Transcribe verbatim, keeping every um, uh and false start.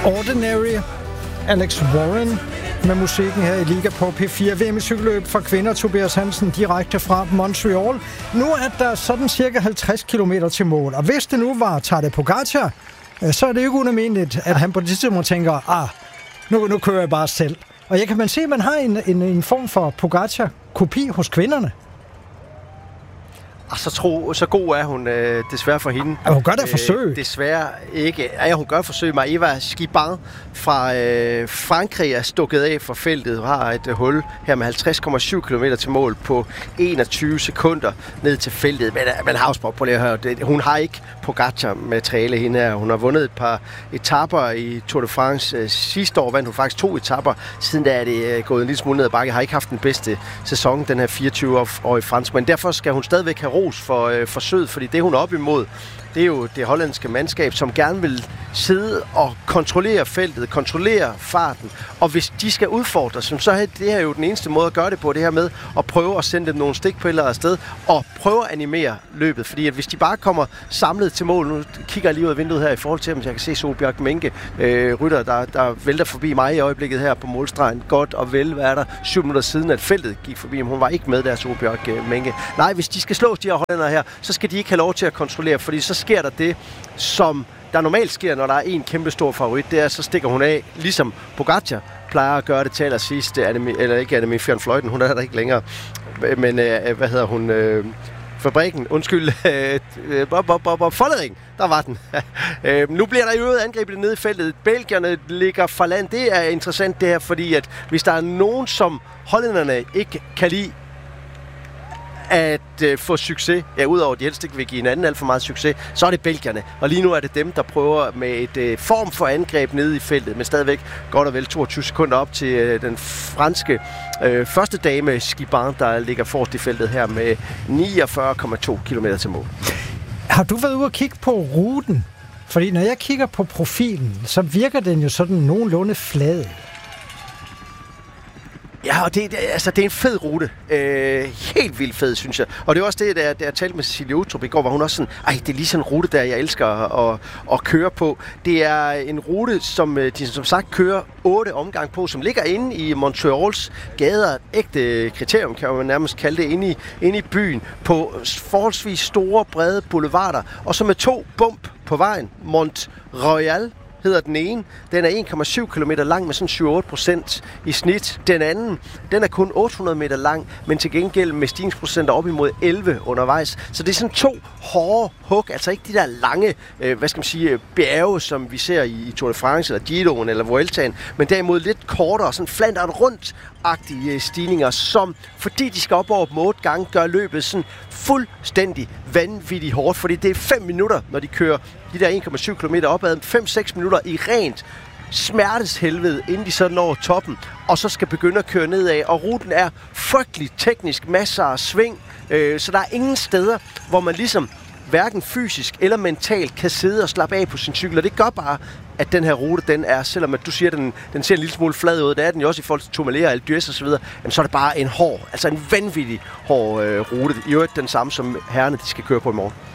Ordinary, Alex Warren med musikken her i Liga på P fire. V M i cykelløb for kvinder, Tobias Hansen, direkte fra Montreal. Nu er der sådan cirka halvtreds kilometer til mål, og hvis det nu var Tadej Pogačar, så er det jo ikke unalmindeligt, at han på det tidspunkt tænker, ah, nu, nu kører jeg bare selv. Og jeg kan man se, at man har en, en, en form for Pogačar-kopi hos kvinderne. Og så, tro, så god er hun øh, desværre for hende. Ja, hun gør da forsøg. Øh, desværre ikke. Ja, hun gør forsøg. Maëva Skibang fra øh, Frankrig er stukket af fra feltet. Hun har et øh, hul her med halvtreds komma syv kilometer til mål på enogtyve sekunder ned til feltet. Men man har også på det her. Hun har ikke Pogačar-materiale hende her. Hun har vundet et par etaper i Tour de France. Øh, sidste år vandt hun faktisk to etaper. Siden da er det øh, gået en lille smule ned ad bakke. Har ikke haft den bedste sæson, den her fireogtyve-årige fransk. Men derfor skal hun stadigvæk have ros for øh, forsøget, fordi det hun er op imod, det er jo det hollandske mandskab, som gerne vil sidde og kontrollere feltet, kontrollere farten, og hvis de skal udfordres, så er det her jo den eneste måde at gøre det på, det her med at prøve at sende dem nogle stikpiller afsted, og prøve at animere løbet, fordi at hvis de bare kommer samlet til mål, nu kigger jeg lige ud af vinduet her i forhold til, om jeg kan se Solbjerg Menke, øh, rytter, der, der vælter forbi mig i øjeblikket her på målstregen, godt og vel, hvad er der, syv minutter siden, at feltet gik forbi, men hun var ikke med der, Solbjerg øh, Menke. Nej, hvis de skal slås, de her hollændere her, så skal de ikke have lov til at kontrollere, fordi så sker der det, som der normalt sker, når der er en kæmpe stor favorit, det er, så stikker hun af, ligesom Pogačar plejer at gøre det til allersidst, eller ikke Annemiek van Vleuten, hun er der ikke længere, men øh, hvad hedder hun, øh, fabrikken, undskyld, øh, Bob, Bob, Bob, Bob, Follering, der var den. øh, nu bliver der jo øget angrebet nede i feltet. Belgierne ligger for land. Det er interessant det her, fordi at hvis der er nogen, som hollænderne ikke kan lide, at øh, få succes, ja, udover at de helst ikke vil give en anden alt for meget succes, så er det belgierne. Og lige nu er det dem, der prøver med et øh, form for angreb nede i feltet, men stadigvæk godt og vel toogtyve sekunder op til øh, den franske øh, første dame Skibang, der ligger forrest i feltet her med niogfyrre komma to kilometer til mål. Har du været ude at kigge på ruten? Fordi når jeg kigger på profilen, så virker den jo sådan nogenlunde flad. Ja, og det, det, altså, det er en fed rute. Øh, helt vildt fed, synes jeg. Og det er også det, der, der jeg talte med Cecilie Utrup i går, hvor hun også sådan, ej, det er lige sådan en rute, der jeg elsker at, at køre på. Det er en rute, som de som sagt kører otte omgang på, som ligger inde i Montreals gader. Et ægte kriterium, kan man nærmest kalde det, inde i, inde i byen, på forholdsvis store, brede boulevarder. Og så med to bump på vejen. Mont Royal hedder den ene. Den er en komma syv kilometer lang med sådan syv til otte procent i snit. Den anden, den er kun otte hundrede meter lang, men til gengæld med stigningsprocenter op imod elleve undervejs. Så det er sådan to hårde hug, altså ikke de der lange, øh, hvad skal man sige, bjerge, som vi ser i, i Tour de France, eller Giroen, eller Vueltaen, men derimod lidt kortere, sådan flanderen rundt-agtige stigninger, som, fordi de skal op over dem otte gange, gør løbet sådan fuldstændig vanvittigt hårdt, fordi det er fem minutter, når de kører de der en komma syv kilometer opad, fem til seks minutter i rent smerteshelvede, inden de så når toppen, og så skal begynde at køre nedad, og ruten er frygtelig teknisk, masser af sving, øh, så der er ingen steder, hvor man ligesom hverken fysisk eller mentalt kan sidde og slappe af på sin cykel, og det gør bare, at den her rute, den er, selvom at du siger, at den, den ser en lille smule flad ud, det er den jo også i forhold til Tourmalet og Alpe d'Huez og så videre, jamen, så er det bare en hård, altså en vanvittig hård øh, rute. I øvrigt den samme, som herrerne de skal køre på i morgen.